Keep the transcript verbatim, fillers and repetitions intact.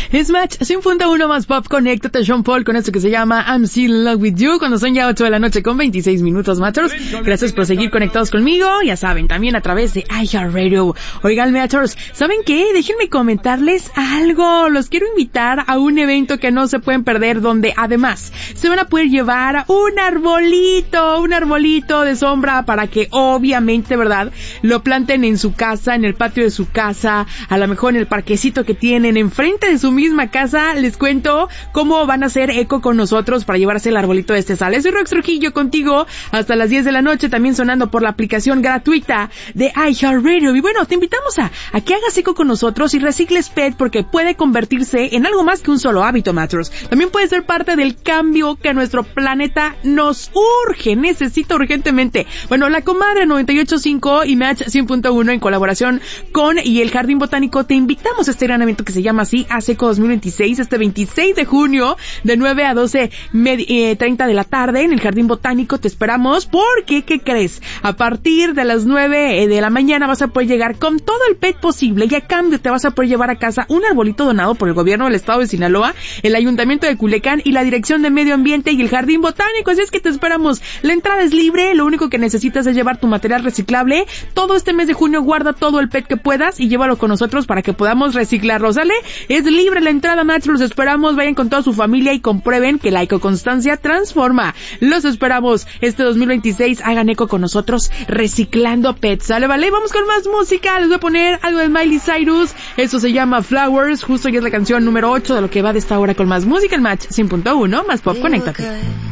Es Match cien punto uno más Pop. Conéctate, Sean Paul, con esto que se llama I'm Still in Love With You, cuando son ya ocho de la noche con veintiséis minutos, Matchers. Gracias por seguir conectados conmigo, ya saben, también a través de iHeartRadio. Oigan, Matchers, ¿saben qué? Déjenme comentarles algo. Los quiero invitar a un evento que no se pueden perder, donde además se van a poder llevar un arbolito, un arbolito de sombra para que obviamente, ¿verdad?, lo planten en su casa, en el patio de su casa, a lo mejor en el parquecito que tienen enfrente de su misma casa. Les cuento cómo van a hacer eco con nosotros para llevarse el arbolito de este sal. Soy Rox Trujillo contigo hasta las diez de la noche, también sonando por la aplicación gratuita de iHeartRadio. Y bueno, te invitamos a, a que hagas eco con nosotros y recicles P E T, porque puede convertirse en algo más que un solo hábito, Matros. También puede ser parte del cambio que nuestro planeta nos urge, necesita urgentemente. Bueno, la Comadre noventa y ocho punto cinco y Match cien punto uno en colaboración con y el Jardín Botánico te invitamos a este gran evento que se llama así, ASECO dos mil veintiséis, este veintiséis de junio, de nueve a doce treinta de la tarde en el Jardín Botánico. Te esperamos porque, ¿qué crees? A partir de las nueve de la mañana vas a poder llegar con todo el P E T posible y a cambio te vas a poder llevar a casa un arbolito donado por el gobierno del estado de Sinaloa, el Ayuntamiento de Culiacán y la Dirección de Medio Ambiente y el Jardín Botánico. Así es que te esperamos. La entrada es libre, lo único que necesitas es llevar tu material reciclable. Todo este mes de junio guarda todo el P E T que puedas y llévalo con nosotros para que podamos reciclarlo, ¿sale? Es libre la entrada, Match, los esperamos. Vayan con toda su familia y comprueben que la ecoconstancia transforma. Los esperamos este dos mil veintiséis. Hagan eco con nosotros reciclando P E T, ¿sale? Vale, vamos con más música. Les voy a poner algo de Miley Cyrus. Esto se llama Flowers. Justo ya es la canción número ocho de lo que va de esta hora con más música en Match cien punto uno más Pop. Conéctate.